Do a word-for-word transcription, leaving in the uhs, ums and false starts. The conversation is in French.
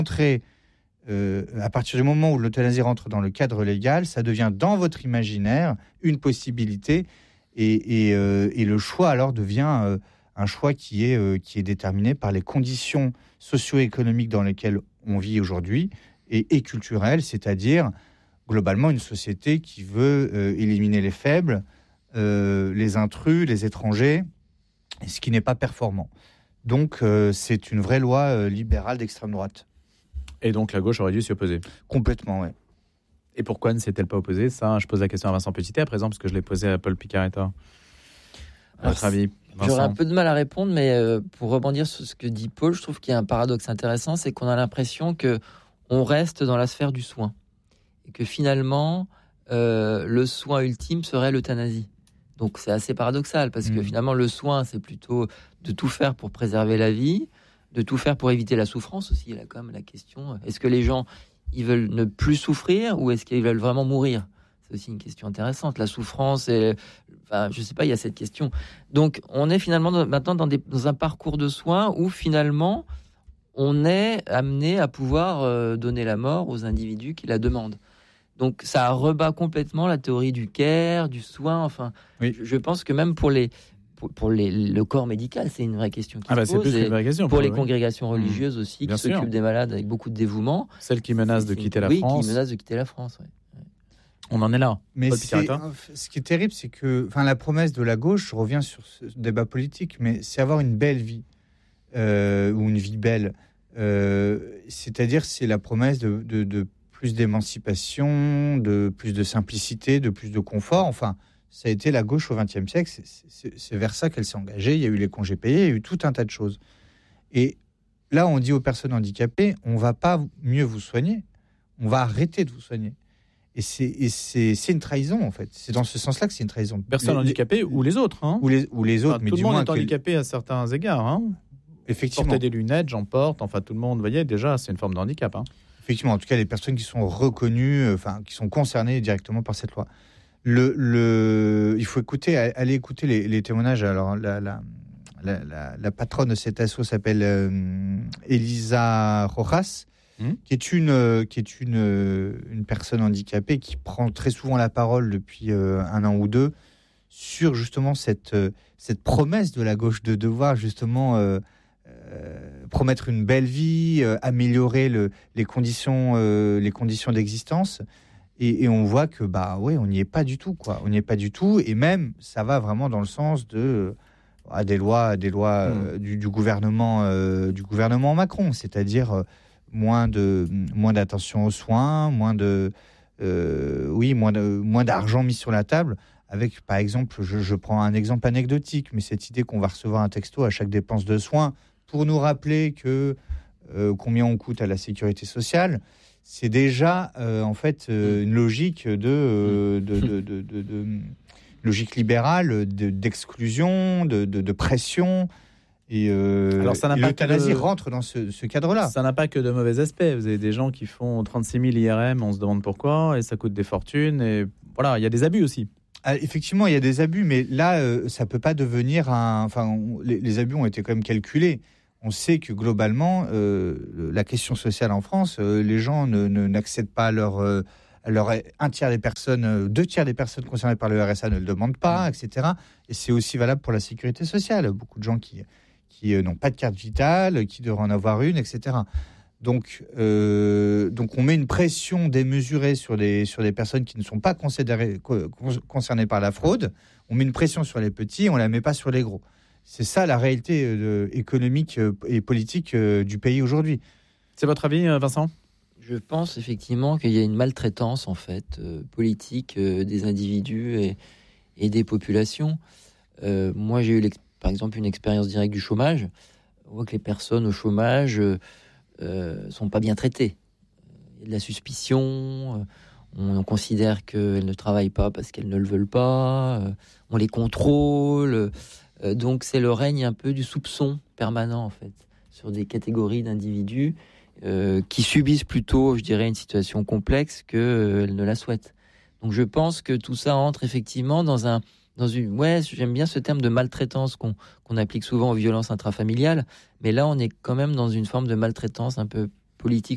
rentrez, euh, à partir du moment où l'euthanasie rentre dans le cadre légal, ça devient dans votre imaginaire une possibilité et, et, euh, et le choix alors devient euh, un choix qui est, euh, qui est déterminé par les conditions socio-économiques dans lesquelles on vit aujourd'hui et, et culturelles, c'est-à-dire globalement une société qui veut euh, éliminer les faibles, euh, les intrus, les étrangers, ce qui n'est pas performant. Donc euh, c'est une vraie loi euh, libérale d'extrême droite. Et donc la gauche aurait dû s'y opposer. Complètement, oui. Et pourquoi ne s'est-elle pas opposée ? Ça, je pose la question à Vincent Petitet à présent, parce que je l'ai posée à Paul Picaretta. À votre avis, Vincent ? J'aurais un peu de mal à répondre, mais euh, pour rebondir sur ce que dit Paul, je trouve qu'il y a un paradoxe intéressant, c'est qu'on a l'impression qu'on reste dans la sphère du soin. Et que finalement, euh, le soin ultime serait l'euthanasie. Donc c'est assez paradoxal, parce mmh. que finalement, le soin, c'est plutôt de tout faire pour préserver la vie, de tout faire pour éviter la souffrance aussi. Il y a quand même la question, est-ce que les gens, ils veulent ne plus souffrir ou est-ce qu'ils veulent vraiment mourir ? C'est aussi une question intéressante. La souffrance, et, enfin, je ne sais pas, il y a cette question. Donc, on est finalement dans, maintenant dans, des, dans un parcours de soins où finalement, on est amené à pouvoir euh, donner la mort aux individus qui la demandent. Donc, ça rebat complètement la théorie du care, du soin. Enfin, oui. je, je pense que même pour les... Pour, pour les, le corps médical, c'est une vraie question qui ah bah se pose. C'est plus une vraie question. Pour, pour les oui. congrégations religieuses mmh. aussi, Bien qui sûr. s'occupent des malades avec beaucoup de dévouement. Celles qui menacent de quitter la oui, France. Oui, qui menacent de quitter la France, oui. On en est là. Mais c'est, ce qui est terrible, c'est que enfin, la promesse de la gauche, je reviens sur ce débat politique, mais c'est avoir une belle vie, euh, ou une vie belle. Euh, c'est-à-dire, c'est la promesse de, de, de plus d'émancipation, de plus de simplicité, de plus de confort. Enfin, ça a été la gauche au vingtième siècle, c'est, c'est, c'est vers ça qu'elle s'est engagée. Il y a eu les congés payés, il y a eu tout un tas de choses. Et là, on dit aux personnes handicapées, on ne va pas mieux vous soigner, on va arrêter de vous soigner. Et, c'est, et c'est, c'est une trahison, en fait. C'est dans ce sens-là que c'est une trahison. Personnes les, handicapées les, ou les autres. Hein. Ou, les, ou les autres, enfin, mais tout du le monde moins est handicapé à certains égards. Hein. Effectivement. Porter des lunettes, j'en porte. Enfin, tout le monde, vous voyez, déjà, c'est une forme de handicap. Hein. Effectivement, en tout cas, les personnes qui sont reconnues, enfin, qui sont concernées directement par cette loi. Le, le, il faut écouter, aller écouter les, les témoignages. Alors, la, la, la, la, la patronne de cet asso s'appelle euh, Elisa Rojas, mmh. qui est une, qui est une, une personne handicapée qui prend très souvent la parole depuis euh, un an ou deux sur justement cette, cette promesse de la gauche de devoir justement euh, euh, promettre une belle vie, euh, améliorer le, les conditions, euh, les conditions d'existence. Et, et on voit que bah ouais, on n'y est pas du tout, quoi. On n'y est pas du tout, et même ça va vraiment dans le sens de euh, des lois, des lois mmh. euh, du, du gouvernement, euh, du gouvernement Macron, c'est-à-dire euh, moins de moins d'attention aux soins, moins de euh, oui, moins de moins d'argent mis sur la table. Avec par exemple, je, je prends un exemple anecdotique, mais cette idée qu'on va recevoir un texto à chaque dépense de soins pour nous rappeler que euh, combien on coûte à la sécurité sociale. C'est déjà euh, en fait euh, une logique de, euh, de, de, de, de, de logique libérale, de, d'exclusion, de, de, de pression. Et, euh, Alors ça n'a et pas l'euthanasie de... rentre dans ce, ce cadre-là. Ça n'a pas que de mauvais aspects. Vous avez des gens qui font trente-six mille I R M, on se demande pourquoi, et ça coûte des fortunes. Et voilà, il y a des abus aussi. Ah, effectivement, il y a des abus, mais là, euh, ça peut pas devenir un. Enfin, on, les, les abus ont été quand même calculés. On sait que globalement, euh, la question sociale en France, euh, les gens ne, ne, n'accèdent pas à leur, euh, à leur... Un tiers des personnes, euh, deux tiers des personnes concernées par le R S A ne le demandent pas, et cetera. Et c'est aussi valable pour la sécurité sociale. Beaucoup de gens qui, qui euh, n'ont pas de carte vitale, qui devraient en avoir une, et cetera. Donc, euh, donc on met une pression démesurée sur des, sur des personnes qui ne sont pas considérées, co- concernées par la fraude. On met une pression sur les petits, on ne la met pas sur les gros. C'est ça la réalité euh, économique euh, et politique euh, du pays aujourd'hui. C'est votre avis, Vincent ? Je pense effectivement qu'il y a une maltraitance en fait euh, politique euh, des individus et, et des populations. Euh, moi, j'ai eu par exemple une expérience directe du chômage. On voit que les personnes au chômage euh, euh, sont pas bien traitées. Il y a de la suspicion. Euh, on, on considère qu'elles ne travaillent pas parce qu'elles ne le veulent pas. Euh, on les contrôle. Donc c'est le règne un peu du soupçon permanent en fait sur des catégories d'individus euh, qui subissent plutôt, je dirais, une situation complexe qu'elles euh, ne la souhaitent. Donc je pense que tout ça entre effectivement dans un dans une ouais j'aime bien ce terme de maltraitance qu'on qu'on applique souvent aux violences intrafamiliales, mais là on est quand même dans une forme de maltraitance un peu politique